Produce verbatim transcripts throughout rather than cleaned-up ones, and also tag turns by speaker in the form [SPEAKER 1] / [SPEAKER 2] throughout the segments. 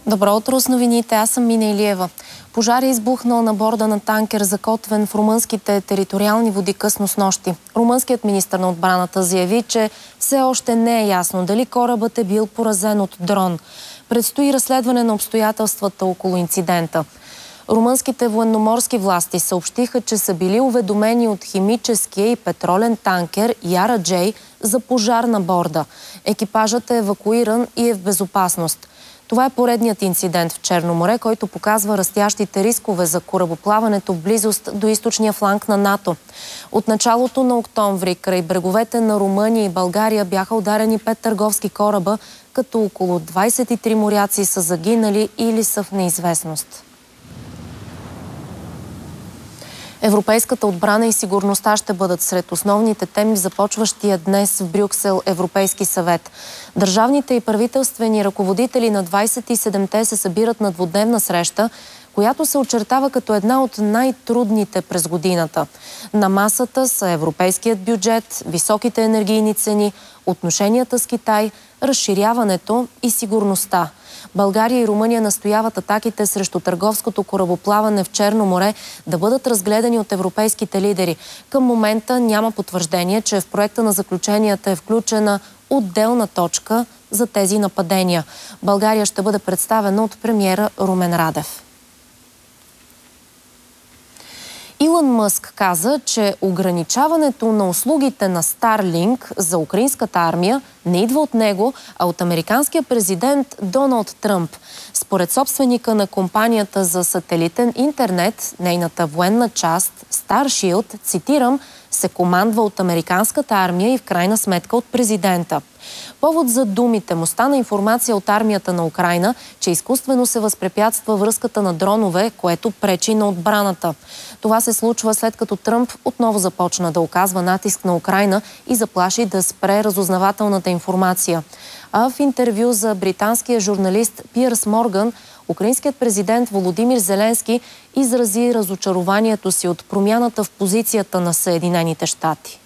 [SPEAKER 1] Добро утро с новините. Аз съм Мина Илиева. Пожар е избухнал на борда на танкер, закотвен в румънските териториални води късно снощи. Румънският министър на отбраната заяви, че все още не е ясно дали корабът е бил поразен от дрон. Предстои разследване на обстоятелствата около инцидента. Румънските военноморски власти съобщиха, че са били уведомени от химическия и петролен танкер Яра Джей за пожар на борда. Екипажът е евакуиран и е в безопасност. Това е поредният инцидент в Черно море, който показва растящите рискове за корабоплаването в близост до източния фланг на НАТО. От началото на октомври край бреговете на Румъния и България бяха ударени пет търговски кораба, като около двадесет и три моряци са загинали или са в неизвестност. Европейската отбрана и сигурността ще бъдат сред основните теми в започващия днес в Брюксел Европейски съвет. Държавните и правителствени ръководители на двадесет и седемте се събират на двудневна среща, която се очертава като една от най-трудните през годината. На масата са европейският бюджет, високите енергийни цени, отношенията с Китай, разширяването и сигурността. България и Румъния настояват атаките срещу търговското корабоплаване в Черно море да бъдат разгледани от европейските лидери. Към момента няма потвърждение, че в проекта на заключенията е включена отделна точка за тези нападения. България ще бъде представена от премиера Румен Радев. Илон Мъск каза, че ограничаването на услугите на Старлинк за украинската армия не идва от него, а от американския президент Доналд Тръмп. Според собственика на компанията за сателитен интернет, нейната военна част Старшилд, цитирам, се командва от американската армия и в крайна сметка от президента. Повод за думите му стана информация от армията на Украйна, че изкуствено се възпрепятства връзката на дронове, което пречи на отбраната. Това се случва след като Тръмп отново започна да оказва натиск на Украйна и заплаши да спре разузнавателната информация. А в интервю за британския журналист Пиърс Морган, украинският президент Володимир Зеленски изрази разочарованието си от промяната в позицията на Съединените щати.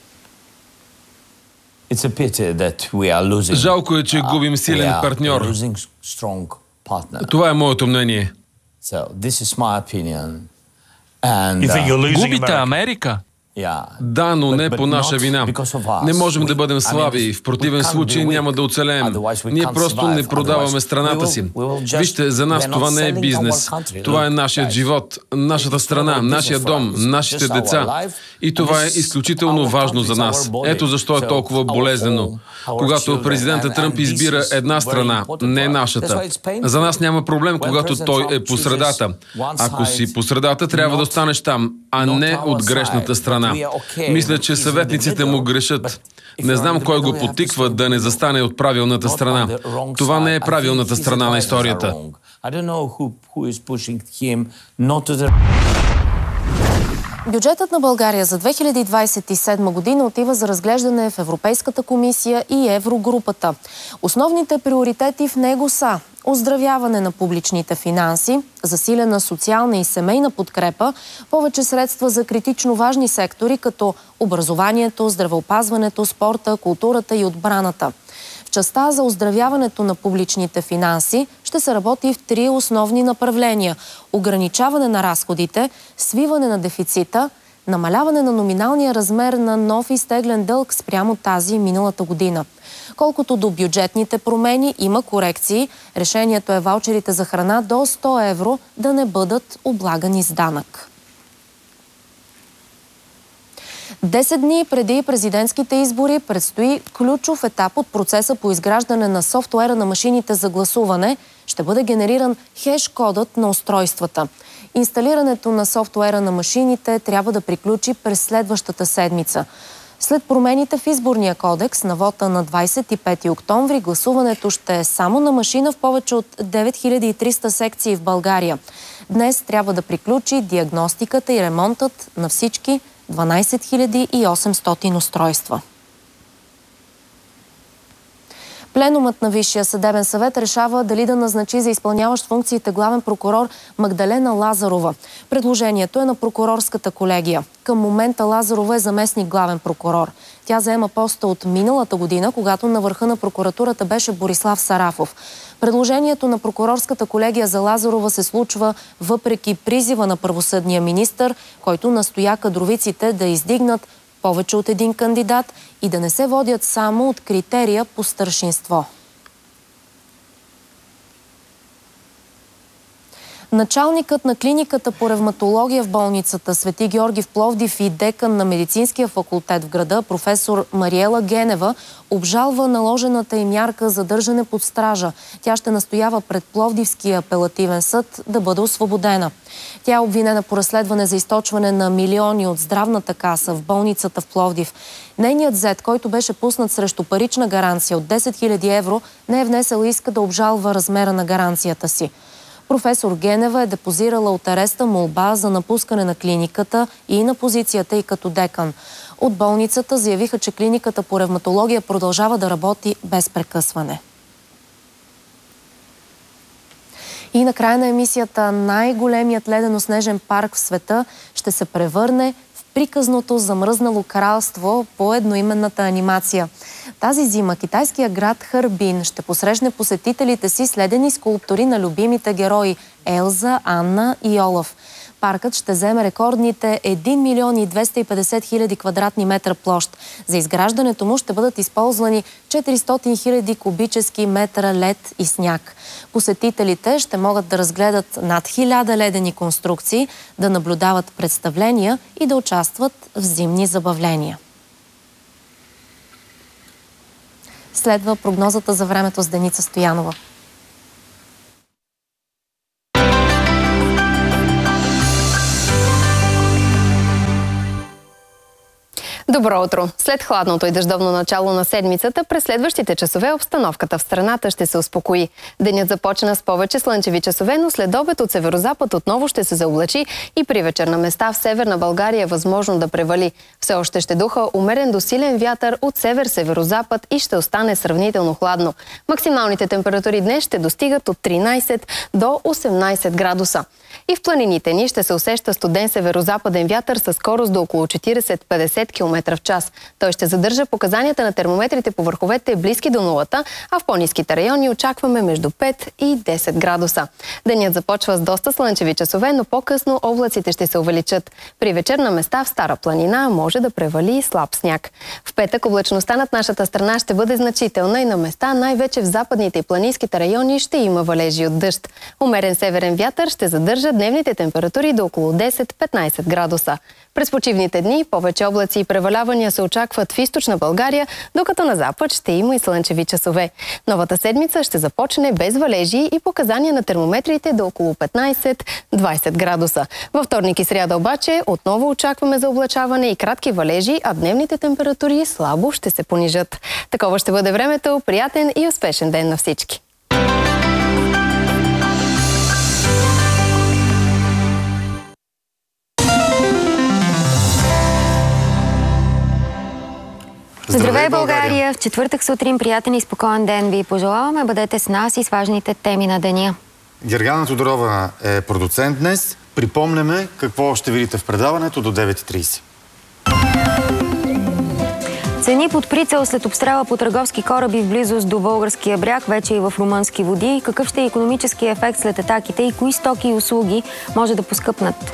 [SPEAKER 2] Жалко е, че губим силен партньор. Това е моето мнение.
[SPEAKER 3] Губите Америка?
[SPEAKER 2] Да, но не по наша вина. Не можем да бъдем слаби. В противен случай няма да оцелеем. Ние просто не продаваме страната си. Вижте, за нас това не е бизнес. Това е нашият живот, нашата страна, нашия дом, нашите деца. И това е изключително важно за нас. Ето защо е толкова болезнено. Когато президентът Тръмп избира една страна, не нашата. За нас няма проблем, когато той е по средата. Ако си по средата, трябва да останеш там, а не от грешната страна. Мисля, че съветниците му грешат. Не знам кой го подтиква да не застане от правилната страна. Това не е правилната страна на историята.
[SPEAKER 1] Бюджетът на България за две хиляди двадесет и седма година отива за разглеждане в Европейската комисия и Еврогрупата. Основните приоритети в него са оздравяване на публичните финанси, засилена социална и семейна подкрепа, повече средства за критично важни сектори, като образованието, здравеопазването, спорта, културата и отбраната. В частта за оздравяването на публичните финанси ще се работи в три основни направления – ограничаване на разходите, свиване на дефицита, намаляване на номиналния размер на нов изтеглен дълг спрямо тази миналата година. Колкото до бюджетните промени, има корекции. Решението е ваучерите за храна до сто евро да не бъдат облагани с данък. Десет дни преди президентските избори предстои ключов етап от процеса по изграждане на софтуера на машините за гласуване. Ще бъде генериран хеш-кодът на устройствата. Инсталирането на софтуера на машините трябва да приключи през следващата седмица. След промените в изборния кодекс на вота на двадесет и пети октомври, гласуването ще е само на машина в повече от девет хиляди и триста секции в България. Днес трябва да приключи диагностиката и ремонтът на всички дванадесет хиляди и осемстотин устройства. Пленумът на Висшия съдебен съвет решава дали да назначи за изпълняващ функциите главен прокурор Магдалена Лазарова. Предложението е на прокурорската колегия. Към момента Лазарова е заместник главен прокурор. Тя заема поста от миналата година, когато на върха на прокуратурата беше Борислав Сарафов. Предложението на прокурорската колегия за Лазарова се случва въпреки призива на правосъдния министър, който настоя кадровиците да издигнат повече от един кандидат и да не се водят само от критерия по старшинство. Началникът на клиниката по ревматология в болницата Свети Георги в Пловдив и декан на медицинския факултет в града, професор Мариела Генева, обжалва наложената й мярка задържане под стража. Тя ще настоява пред Пловдивския апелативен съд да бъде освободена. Тя е обвинена по разследване за източване на милиони от здравната каса в болницата в Пловдив. Нейният зет, който беше пуснат срещу парична гаранция от десет хиляди евро, не е внесъл иска да обжалва размера на гаранцията си. Професор Генева е депозирала от ареста молба за напускане на клиниката и на позицията й като декан. От болницата заявиха, че клиниката по ревматология продължава да работи без прекъсване. И на края на емисията най-големият ледено-снежен парк в света ще се превърне в приказното замръзнало кралство по едноименната анимация. Тази зима китайския град Харбин ще посрещне посетителите си с ледени скулптури на любимите герои Елза, Анна и Олаф. Паркът ще вземе рекордните един милион и двеста и петдесет хиляди квадратни метра площ. За изграждането му ще бъдат използвани четиристотин хиляди кубически метра лед и сняг. Посетителите ще могат да разгледат над хиляда ледени конструкции, да наблюдават представления и да участват в зимни забавления. Следва прогнозата за времето с Деница Стоянова.
[SPEAKER 3] Добро утро! След хладното и дъждовно начало на седмицата, през следващите часове обстановката в страната ще се успокои. Денят започна с повече слънчеви часове, но след обед от северозапад отново ще се заоблачи и при вечер на места в северна България е възможно да превали. Все още ще духа умерен до силен вятър от север-северозапад и ще остане сравнително хладно. Максималните температури днес ще достигат от тринайсет до осемнайсет градуса. И в планините ни ще се усеща студен северозападен вятър със скорост до около четирийсет до петдесет километра в час. Той ще задържа показанията на термометрите по върховете близки до нулата, а в по-ниските райони очакваме между пет и десет градуса. Денят започва с доста слънчеви часове, но по-късно облаците ще се увеличат. При вечер на места в Стара планина може да превали и слаб сняг. В петък облачността над нашата страна ще бъде значителна и на места, най-вече в западните и планинските райони, ще има валежи от дъжд. Умерен северен вятър ще задържа дневните температури до около десет до петнайсет градуса. През почивните дни повече облаци и превалявания се очакват в източна България, докато на запад ще има и слънчеви часове. Новата седмица ще започне без валежи и показания на термометрите до около петнайсет до двайсет градуса. Във вторник и сряда обаче отново очакваме заоблачаване и кратки валежи, а дневните температури слабо ще се понижат. Такова ще бъде времето. Приятен и успешен ден на всички!
[SPEAKER 4] Здравей, България! В четвъртък сутрин приятен и спокоен ден ви пожелаваме. Бъдете с нас и с важните теми на деня.
[SPEAKER 5] Гергана Тодорова е продуцент днес. Припомняме какво ще видите в предаването до девет и трийсет.
[SPEAKER 4] Цени под прицел след обстрела по търговски кораби в близост до българския бряг, вече и в румънски води. Какъв ще е икономическия ефект след атаките и кои стоки и услуги може да поскъпнат?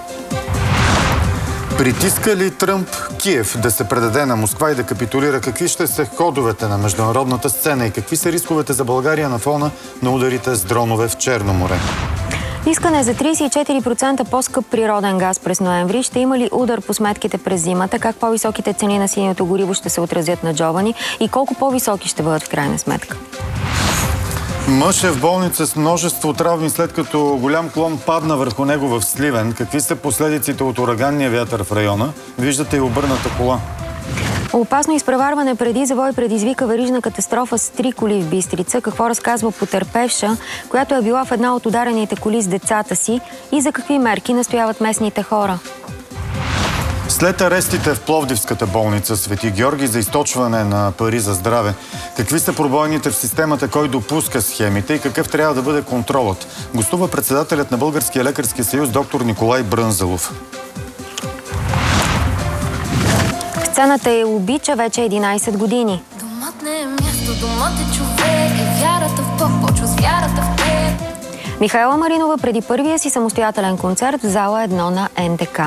[SPEAKER 5] Притиска ли Тръмп Киев да се предаде на Москва и да капитулира? Какви ще са ходовете на международната сцена и какви са рисковете за България на фона на ударите с дронове в Черно море?
[SPEAKER 4] Искане за трийсет и четири процента по-скъп природен газ през ноември. Ще има ли удар по сметките през зимата? Как по-високите цени на синьото гориво ще се отразят на джоба ни? И колко по-високи ще бъдат в крайна сметка?
[SPEAKER 5] Мъж е в болница с множество травми, след като голям клон падна върху него в Сливен. Какви са последиците от ураганния вятър в района? Виждате и обърната кола.
[SPEAKER 4] Опасно изпреварване преди завой предизвика верижна катастрофа с три коли в Бистрица. Какво разказва потърпевша, която е била в една от ударените коли с децата си и за какви мерки настояват местните хора?
[SPEAKER 5] След арестите в Пловдивската болница Свети Георги за източване на пари за здраве, какви са пробойните в системата, кой допуска схемите и какъв трябва да бъде контролът? Гостува председателят на Българския лекарски съюз доктор Николай Брънзалов.
[SPEAKER 4] Сцената я обича вече единайсет години.
[SPEAKER 6] Домът не е място, домът е човек, е вярата в Бог, почва с вярата в теб.
[SPEAKER 4] Михаела Маринова преди първия си самостоятелен концерт в зала едно на Н Д К.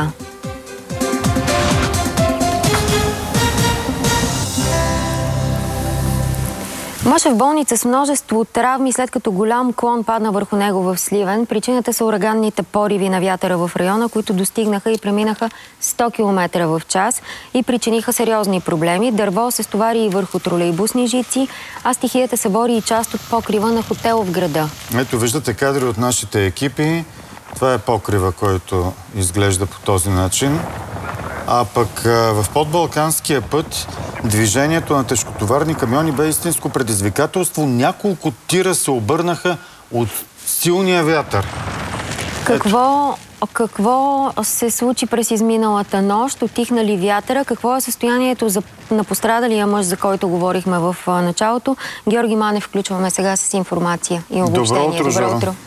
[SPEAKER 4] Мъж е в болница с множество травми, след като голям клон падна върху него в Сливен. Причината са ураганните пориви на вятъра в района, които достигнаха и преминаха сто километра в час и причиниха сериозни проблеми. Дърво се стовари и върху тролейбусни жици, а стихията събори и част от покрива на хотел в града. Ето,
[SPEAKER 5] виждате кадри от нашите екипи. Това е покрива, който изглежда по този начин. А пък в подбалканския път движението на тежкотоварни камиони бе истинско предизвикателство. Няколко тира се обърнаха от силния вятър.
[SPEAKER 4] Какво, какво се случи през изминалата нощ? Отихна ли вятъра? Какво е състоянието за, на пострадалия мъж, за който говорихме в началото? Георги Манев включваме сега с информация и обобщение.
[SPEAKER 5] Добро утро,
[SPEAKER 4] Добро утро.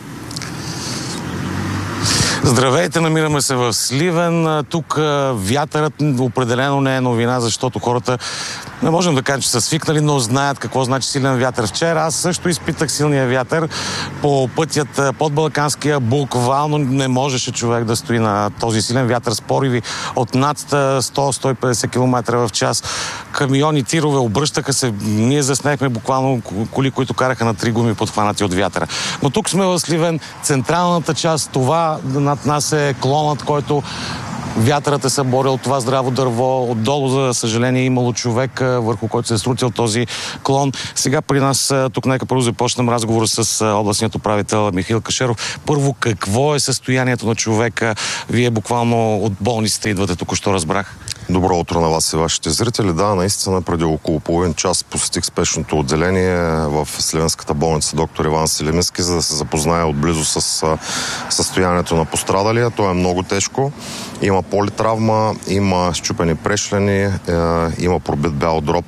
[SPEAKER 7] Здравейте, намираме се в Сливен. Тук вятърът определено не е новина, защото хората не можем да кажем, че са свикнали, но знаят какво значи силен вятър. Вчера аз също изпитах силния вятър по пътят под Балканския. Буквално не можеше човек да стои на този силен вятър с пориви от над сто до сто и петдесет километра в час. Камиони, тирове обръщаха се. Ние заснехме буквално коли, които караха на три гуми подхванати от вятъра. Но тук сме в Сливен, централната част. Това над нас е клонът, който вятърът е съборил, това здраво дърво. Отдолу, за съжаление, имало човек, върху който се е срутил този клон. Сега при нас, тук нека първо започнем разговора с областният управител Михаил Кашеров. Първо, какво е състоянието на човека? Вие буквално от болницата идвате, току-що разбрах.
[SPEAKER 8] Добро утро на вас и вашите зрители. Да, наистина преди около половин час посетих спешното отделение в Сливенската болница доктор Иван Селимински, за да се запознае отблизо с състоянието на пострадалия. То е много тежко. Има политравма, има счупени прешлени, има пробит бял дроб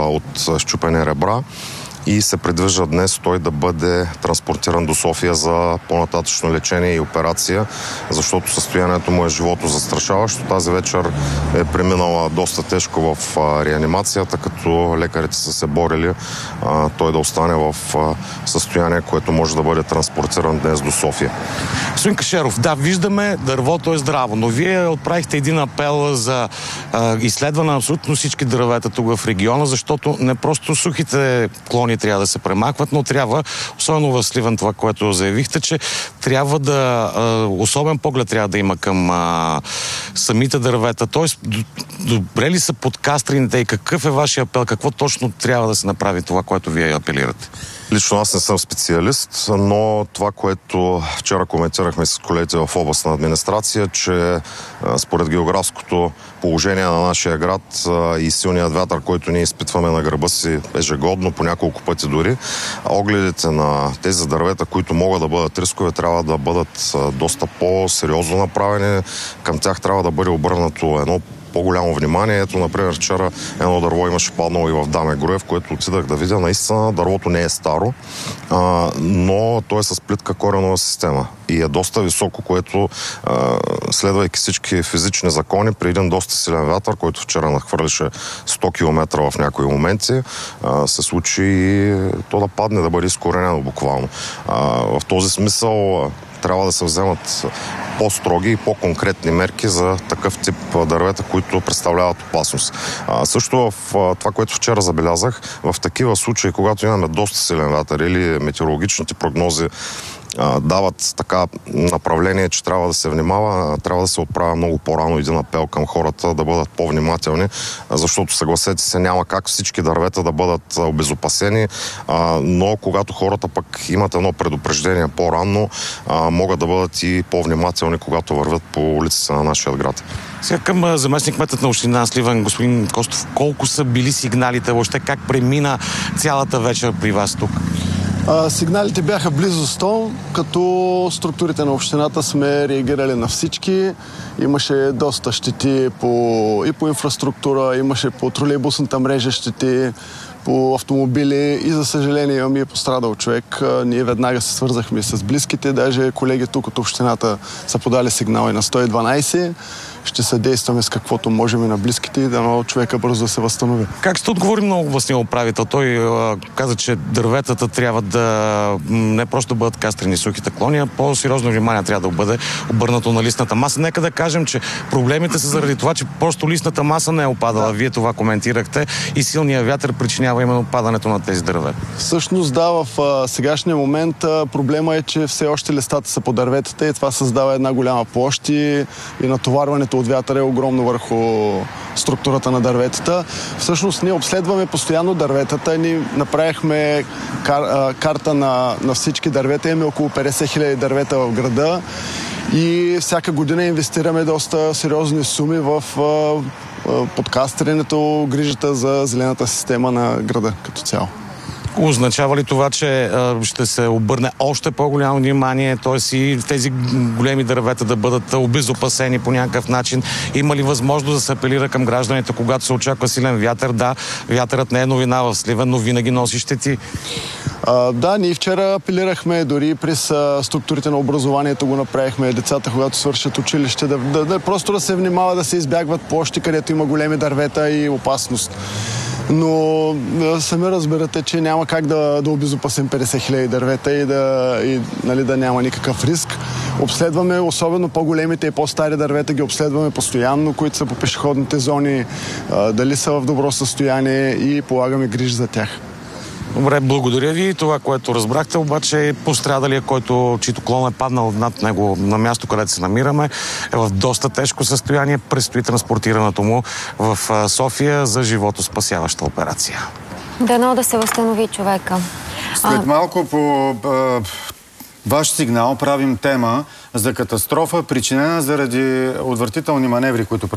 [SPEAKER 8] от счупени ребра. И се предвижда днес той да бъде транспортиран до София за по-нататъчно лечение и операция, защото състоянието му е живото застрашаващо. Тази вечер е преминала доста тежко в реанимацията, като лекарите са се борили а, той да остане в а, състояние, което може да бъде транспортиран днес до София.
[SPEAKER 7] Господин Кашеров, да, виждаме, дървото е здраво, но вие отправихте един апел за а, изследване на абсолютно всички дървета тук в региона, защото не просто сухите клони трябва да се премахват, но трябва, особено в Сливен, това, което заявихте, че трябва да, а, особен поглед трябва да има към а, самите дървета. Тоест, добре ли са подкастрените и какъв е вашия апел? Какво точно трябва да се направи това, което вие апелирате?
[SPEAKER 8] Лично аз не съм специалист, но това, което вчера коментирахме с колегите в областна администрация, че според географското положение на нашия град и силният вятър, който ние изпитваме на гърба си ежегодно, по няколко пъти дори, огледите на тези дървета, които могат да бъдат рискове, трябва да бъдат доста по-сериозно направени. Към тях трябва да бъде обърнато едно по-голямо внимание. Ето, например, вчера едно дърво имаше паднало и в Даме Груев, което отидах да видя. Наистина, дървото не е старо, а, но то е с плитка коренова система и е доста високо, което, а, следвайки всички физични закони, при един доста силен вятър, който вчера нахвърлише сто километра в някои моменти, а, се случи и то да падне, да бъде изкоренено буквално. А, в този смисъл трябва да се вземат по-строги и по-конкретни мерки за такъв тип дървета, които представляват опасност. А, също в а, това, което вчера забелязах, в такива случаи, когато имаме доста силен вятър или метеорологичните прогнози дават така направление, че трябва да се внимава, трябва да се отправя много по-рано един апел към хората да бъдат по-внимателни, защото, съгласете се, няма как всички дървета да бъдат обезопасени, но когато хората пък имат едно предупреждение по-рано, могат да бъдат и по-внимателни, когато вървят по улиците на нашия град.
[SPEAKER 7] Сега към заместник кметът на община Сливен, господин Костов, колко са били сигналите, въобще как премина цялата вечер при вас тук?
[SPEAKER 9] А, сигналите бяха близо сто, като структурите на общината сме реагирали на всички. Имаше доста щети по, и по инфраструктура, имаше по тролейбусната мрежа щети, по автомобили и, за съжаление, имаме и пострадал човек. Ние веднага се свързахме с близките, даже колеги тук от общината са подали сигнали на сто и дванайсет ще съдействаме с каквото можем и на близките и дано човека бързо да се възстанови.
[SPEAKER 7] Как сте отговори на областния управител? Той а, каза, че дърветата трябва да не просто да бъдат кастрени сухите клони, а по-сериозно внимание трябва да бъде обърнато на листната маса. Нека да кажем, че проблемите са заради това, че просто листната маса не е опадала. Да. Вие това коментирахте и силният вятър причинява именно падането на тези дървета.
[SPEAKER 9] Всъщност да, в а, сегашния момент а, проблема е, че все още листата са по дърветата и това създава една голяма площ и, и натоварването от вятъра е огромно върху структурата на дърветата. Всъщност ние обследваме постоянно дърветата. Ние направихме кар, а, карта на, на всички дървета. Имаме около петдесет хиляди дървета в града и всяка година инвестираме доста сериозни суми в а, подкастренето, грижата за зелената система на града като цяло.
[SPEAKER 7] Означава ли това, че а, ще се обърне още по-голямо внимание, т.е. и тези големи дървета да бъдат обезопасени по някакъв начин? Има ли възможност да се апелира към гражданите, когато се очаква силен вятър? Да, вятърът не е новина в Сливен, но винаги носи щети.
[SPEAKER 9] А, да, ние вчера апелирахме, дори през а, структурите на образованието го направихме. Децата, когато свършат училище, да, да, да просто да се внимава да се избягват площи, където има големи дървета и опасност. Но сами разбирате, че няма как да, да обезопасим петдесет хиляди дървета и, да, и нали, да няма никакъв риск. Обследваме, особено по-големите и по-стари дървета, ги обследваме постоянно, които са по пешеходните зони, а, дали са в добро състояние и полагаме грижи за тях.
[SPEAKER 7] Добре, благодаря ви. Това, което разбрахте, обаче е пострадалия, който, чийто клон е паднал над него на място, където се намираме, е в доста тежко състояние. Предстои транспортирането му в София за животоспасяваща операция.
[SPEAKER 4] Дано да се възстанови човека.
[SPEAKER 5] След малко по а, ваш сигнал правим тема за катастрофа, причинена заради отвратителни маневри, които